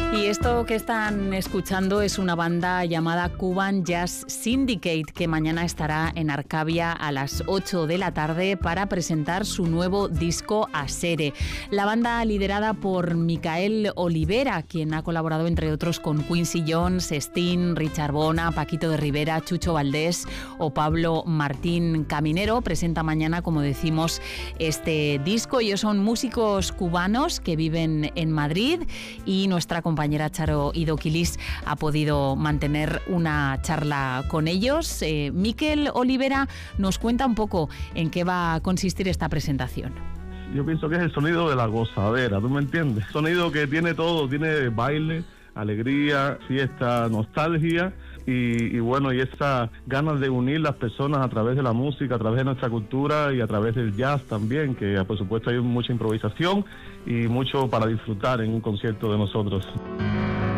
Y esto que están escuchando es una banda llamada Cuban Jazz Syndicate, que mañana estará en Arcavia a las 8 de la tarde para presentar su nuevo disco Asere. La banda liderada por Micael Olivera, quien ha colaborado entre otros con Quincy Jones, Sting, Richard Bona, Paquito de Rivera, Chucho Valdés o Pablo Martín Caminero, presenta mañana, como decimos, este disco. Ellos son músicos cubanos que viven en Madrid y nuestra compañera Charo Idoquilis ha podido mantener una charla con ellos. Miquel Olivera nos cuenta un poco en qué va a consistir esta presentación. Yo pienso que es el sonido de la gozadera, ¿tú me entiendes? Sonido que tiene todo, tiene baile, alegría, fiesta, nostalgia y bueno, y esas ganas de unir las personas a través de la música, a través de nuestra cultura y a través del jazz también, que por supuesto hay mucha improvisación y mucho para disfrutar en un concierto de nosotros.